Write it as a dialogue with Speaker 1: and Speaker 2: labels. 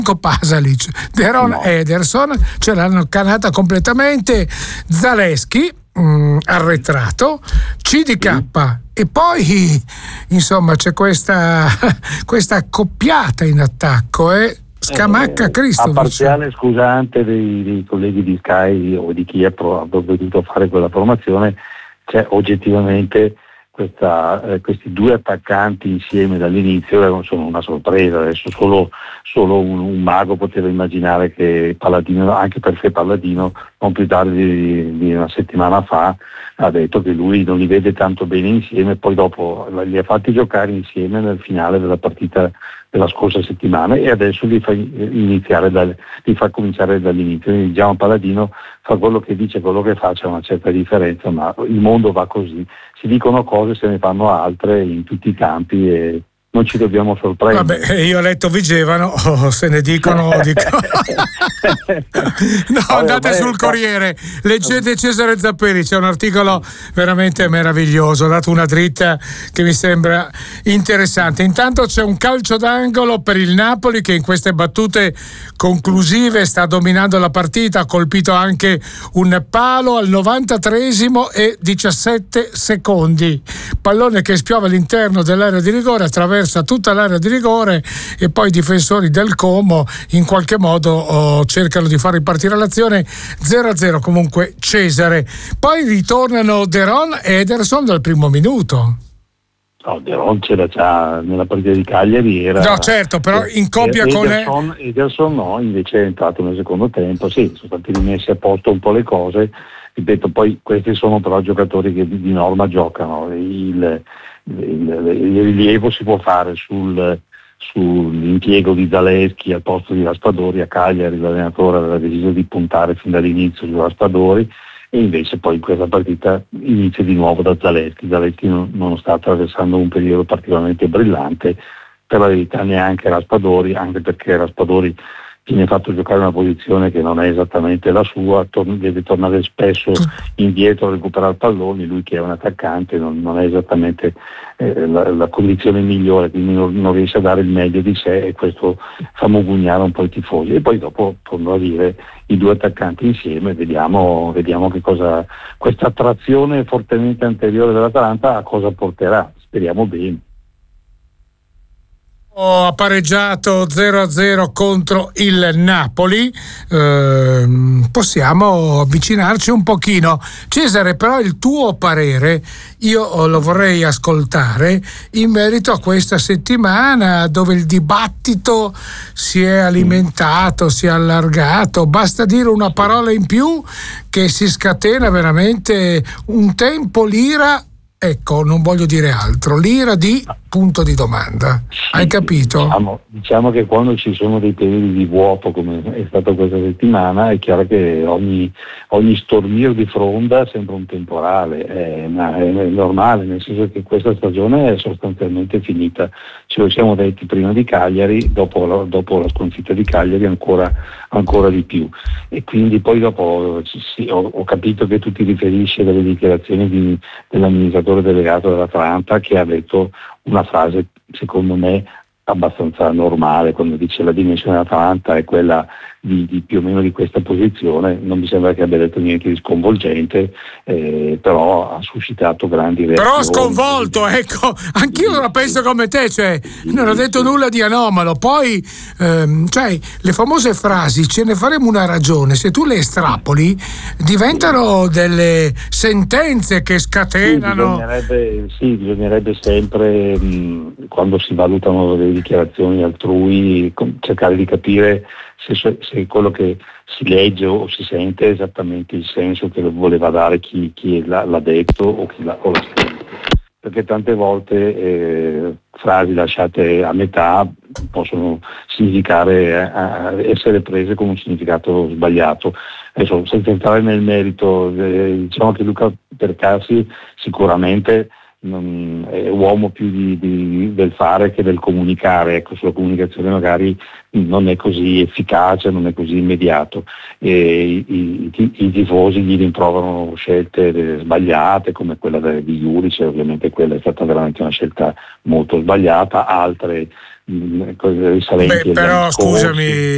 Speaker 1: Pasalic, Deron, Ederson ce l'hanno cannata completamente. Zalewski arretrato, CDK, e poi insomma c'è questa accoppiata in attacco, Scamacca, Cristo.
Speaker 2: A parziale scusante dei colleghi di Sky o di chi ha dovuto fare quella formazione, c'è oggettivamente questi due attaccanti insieme dall'inizio sono una sorpresa. Adesso solo un mago poteva immaginare che Palladino, anche perché Palladino non più tardi di una settimana fa ha detto che lui non li vede tanto bene insieme, poi dopo li ha fatti giocare insieme nel finale della partita della scorsa settimana e adesso li fa cominciare dall'inizio. Quindi già un Palladino fa quello che dice, quello che fa, c'è una certa differenza, ma il mondo va così, si dicono cose, se ne fanno altre in tutti i campi e non ci dobbiamo sorprendere.
Speaker 1: Vabbè, io ho letto Vigevano, se ne dicono. No, andate sul Corriere, leggete Cesare Zapperi, c'è un articolo veramente meraviglioso, ho dato una dritta che mi sembra interessante. Intanto c'è un calcio d'angolo per il Napoli che in queste battute conclusive sta dominando la partita, ha colpito anche un palo al 93esimo e 17 secondi, pallone che spiova all'interno dell'area di rigore, attraversa tutta l'area di rigore e poi i difensori del Como in qualche modo cercano di far ripartire l'azione. 0-0 comunque Cesare, poi ritornano Deron e Ederson dal primo minuto.
Speaker 2: No, Deron c'era già nella partita di Cagliari,
Speaker 1: no certo, però in coppia con
Speaker 2: Ederson no, invece è entrato nel secondo tempo. Sì, sono stati rimessi a posto un po' le cose, ripeto, poi questi sono però giocatori che di norma giocano, il rilievo si può fare sull'impiego di Zalewski al posto di Raspadori. A Cagliari l'allenatore aveva deciso di puntare fin dall'inizio su Raspadori e invece poi in questa partita inizia di nuovo da Zalewski. Zalewski non sta attraversando un periodo particolarmente brillante, per la verità neanche Raspadori, anche perché Raspadori viene fatto giocare in una posizione che non è esattamente la sua, deve tornare spesso indietro a recuperare palloni, lui che è un attaccante non è esattamente la condizione migliore, quindi non riesce a dare il meglio di sé e questo fa mugugnare un po' i tifosi. E poi dopo, torno a dire, i due attaccanti insieme, vediamo che cosa questa attrazione fortemente anteriore dell'Atalanta a cosa porterà, speriamo bene.
Speaker 1: Ha pareggiato 0-0 contro il Napoli, possiamo avvicinarci un pochino. Cesare, però il tuo parere io lo vorrei ascoltare in merito a questa settimana dove il dibattito si è alimentato, si è allargato, basta dire una parola in più che si scatena veramente un tempo l'ira. Ecco, non voglio dire altro, l'ira di punto di domanda. Hai capito?
Speaker 2: Diciamo che quando ci sono dei periodi di vuoto come è stato questa settimana è chiaro che ogni stormir di fronda sembra un temporale, ma è normale, nel senso che questa stagione è sostanzialmente finita. Ce lo siamo detti prima di Cagliari, dopo la sconfitta di Cagliari ancora di più. E quindi poi dopo ho capito che tu ti riferisci alle dichiarazioni dell'amministratore delegato dell'Atalanta che ha detto una frase secondo me abbastanza normale quando dice la dimensione dell'Atalanta è quella di più o meno di questa posizione. Non mi sembra che abbia detto niente di sconvolgente, però ha suscitato grandi reazioni.
Speaker 1: Però sconvolto, ecco, anch'io la penso come te, cioè non ho detto nulla di anomalo. Poi cioè le famose frasi, ce ne faremo una ragione, se tu le estrapoli diventano delle sentenze che scatenano.
Speaker 2: Bisognerebbe sempre quando si valutano le dichiarazioni altrui cercare di capire se quello che si legge o si sente è esattamente il senso che voleva dare chi l'ha detto o chi l'ha scritto, perché tante volte frasi lasciate a metà possono significare essere prese con un significato sbagliato. Adesso, senza entrare nel merito, diciamo che Luca Percassi sicuramente è uomo più del fare che del comunicare. Ecco, sulla comunicazione magari non è così efficace, non è così immediato e i tifosi gli rimproverano scelte sbagliate come quella di Juric, ovviamente quella è stata veramente una scelta molto sbagliata, altre risalenti.
Speaker 1: Però scusami,